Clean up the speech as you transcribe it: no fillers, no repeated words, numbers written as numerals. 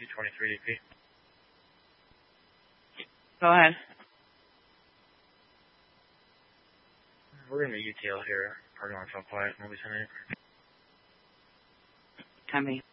223 EP. Go ahead. We're going to be UTL here. Parking lot's all quiet. Nobody's in it. Tommy.